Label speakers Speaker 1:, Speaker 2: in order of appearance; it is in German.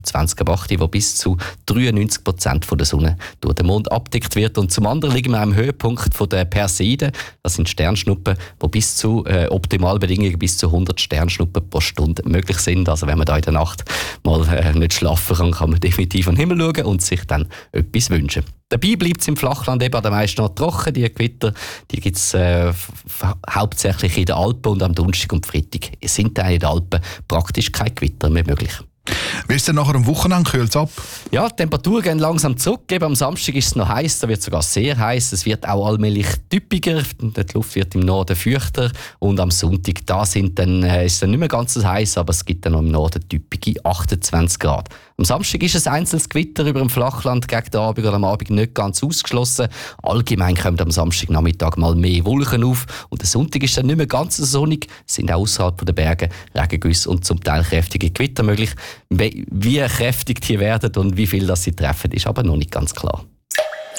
Speaker 1: 20 ab 8, wo bis zu 93% von der Sonne durch den Mond abdeckt wird. Und zum anderen liegen wir am Höhepunkt von der Perseiden. Das sind Sternschnuppen, die bis zu Optimalbedingungen bis zu 100 Sternschnuppen pro Stunde möglich sind. Also wenn man da in der Nacht mal nicht schlafen kann, kann man definitiv an den Himmel schauen und sich dann etwas wünschen. Dabei bleibt es im Flachland eben am meisten noch trocken. Die Gewitter gibt es hauptsächlich in den Alpen, und am Donnerstag und Freitag sind in den Alpen praktisch keine Gewitter mehr möglich.
Speaker 2: Wie ist denn nachher am Wochenende? Kühlt es ab?
Speaker 1: Ja, die Temperaturen gehen langsam zurück. Eben am Samstag ist es noch heiß, da wird es sogar sehr heiß. Es wird auch allmählich typiger, die Luft wird im Norden feuchter. Und am Sonntag ist es dann nicht mehr ganz so heiß, aber es gibt dann noch im Norden typische 28 Grad. Am Samstag ist ein einzelnes Gewitter über dem Flachland gegen den Abend oder am Abend nicht ganz ausgeschlossen. Allgemein kommen am Samstagnachmittag mal mehr Wolken auf und der Sonntag ist dann nicht mehr ganz so sonnig. Es sind auch außerhalb der Berge Regengüsse und zum Teil kräftige Gewitter möglich. Wie kräftig die werden und wie viel das sie treffen, ist aber noch nicht ganz klar.